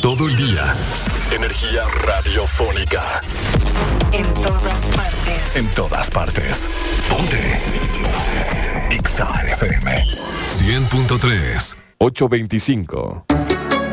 todo el día. Energía radiofónica. En todas partes. En todas partes. Ponte. Exa FM 100.3 825.